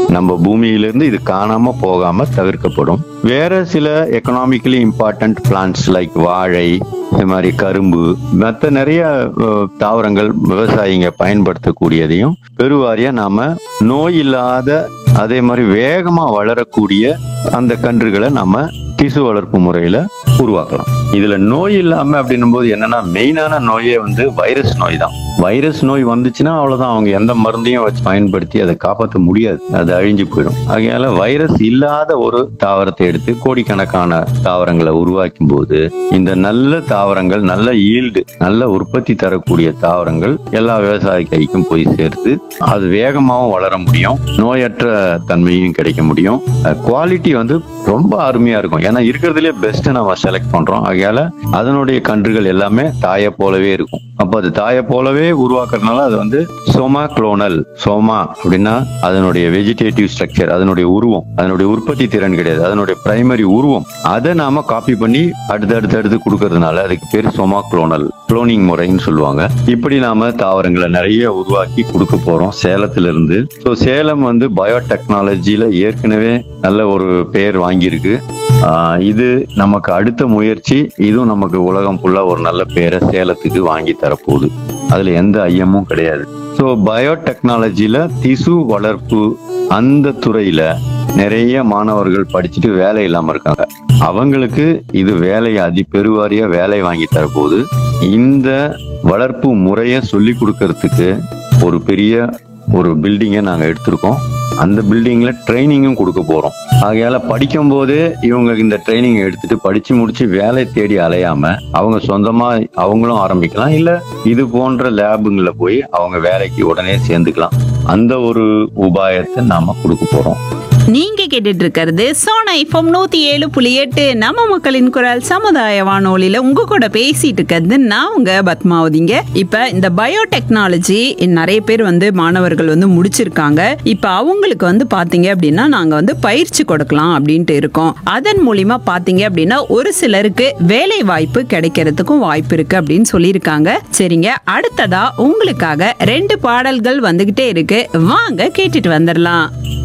நம்ம பூமியிலிருந்து இது காணாம போகாம தவிர்க்கப்படும். வேற சில எக்கனாமிக்கலி இம்பார்ட்டன்ட் பிளான்ட்ஸ் லைக் வாழை, இது மாதிரி கரும்பு, மற்ற நிறைய தாவரங்கள் விவசாயிங்க பயன்படுத்தக்கூடியதையும் பெருவாரியா நாம நோய் இல்லாத அதே மாதிரி வேகமா வளரக்கூடிய அந்த கன்றுகளை நம்ம திசு வளர்ப்பு முறையில உருவாக்கலாம். இதுல நோய் இல்லாம அப்படின்னும் போது என்னன்னா, மெயினான நோயே வைரஸ் நோய் தான். வைரஸ் நோய் வந்துச்சுன்னா அவ்வளவுதான், அவங்க எந்த மருந்தையும் வச்சு பயன்படுத்தி அதை காப்பாற்ற முடியாது, அது அழிஞ்சு போயிடும். அதனால வைரஸ் இல்லாத ஒரு தாவரத்தை எடுத்து கோடிக்கணக்கான தாவரங்களை உருவாக்கும் போது இந்த நல்ல தாவரங்கள், நல்ல ஈல்டு, நல்ல உற்பத்தி தரக்கூடிய தாவரங்கள் எல்லா விவசாய கைக்கும் போய் சேர்த்து அது வேகமாகவும் வளர முடியும், நோயற்ற தன்மையும் கிடைக்க முடியும். குவாலிட்டி ரொம்ப அருமையா இருக்கும். ஏன்னா இருக்கிறதுலே பெஸ்ட் நம்ம செலக்ட் பண்றோம். அதனால அதனுடைய கன்றுகள் எல்லாமே தாயை போலவே இருக்கும். அப்போ அது தாயை போலவே உருவாக்குறதுனால அது சோமா குளோனல். சோமா அப்படின்னா அதனுடைய வெஜிடேட்டிவ் ஸ்ட்ரக்சர், அதனுடைய உருவம், அதனுடைய உற்பத்தி திறன் கிடையாது, அதனுடைய பிரைமரி உருவம். அதை நாம காப்பி பண்ணி அடுத்து கொடுக்கறதுனால அதுக்கு பேர் சோமா குளோனல், குளோனிங் முறைன்னு சொல்லுவாங்க. இப்படி நாம தாவரங்களை நிறைய உருவாக்கி கொடுக்க போறோம் சேலத்திலிருந்து. ஸோ சேலம் பயோடெக்னாலஜியில ஏற்கனவே நல்ல ஒரு பெயர் வாங்கியிருக்கு. இது நமக்கு அடுத்த முயற்சி. இதுவும் நமக்கு உலகம் ஃபுல்லா ஒரு நல்ல பேரை சேலத்துக்கு வாங்கி தரப்போகுது. அதுல எந்த ஐயமும் கிடையாது. ஸோ பயோடெக்னாலஜியில திசு வளர்ப்பு அந்த துறையில நிறைய மாணவர்கள் படிச்சுட்டு வேலை இல்லாம இருக்காங்க. அவங்களுக்கு இது வேலையை பெருவாரியா வேலை வாங்கி தரப்போகுது. இந்த வளர்ப்பு முறையை சொல்லி கொடுக்கறதுக்கு ஒரு பெரிய ஒரு பில்டிங்கை நாங்க எடுத்திருக்கோம். அந்த பில்டிங்ல ட்ரைனிங்கும் கொடுக்க போறோம். ஆகையால படிக்கும் போதே இவங்க இந்த ட்ரைனிங் எடுத்துட்டு படிச்சு முடிச்சு வேலை தேடி அலையாம அவங்க சொந்தமா அவங்களும் ஆரம்பிக்கலாம், இல்ல இது போன்ற லேபுங்களை போய் அவங்க வேலைக்கு உடனே சேர்ந்துக்கலாம். அந்த ஒரு உபாயத்தை நாம கொடுக்க போறோம். நீங்க கேட்டுட்டு இருக்கிறது சோனா எஃப்எம் 107.8 நம்ம மக்களின் குரல் சமுதாய வானொலியில உங்க கூட பேசிட்டு இருக்கிறது நான் உங்க பத்மாவதிங்க. இப்ப இந்த பயோடெக்னாலஜி நிறைய பேர் மாணவர்கள் முடிச்சிருக்காங்க. இப்ப அவங்களுக்கு பாத்தீங்க அப்படின்னா நாங்க பயிற்சி கொடுக்கலாம் அப்படின்ட்டு இருக்கோம். அதன் மூலியமா பாத்தீங்க அப்படின்னா ஒரு சிலருக்கு வேலை வாய்ப்பு கிடைக்கிறதுக்கும் வாய்ப்பு இருக்கு அப்படின்னு சொல்லியிருக்காங்க. சரிங்க, அடுத்ததா உங்களுக்காக 2 பாடல்கள் வந்துகிட்டே இருக்கு, வாங்க கேட்டுட்டு வந்துடலாம்.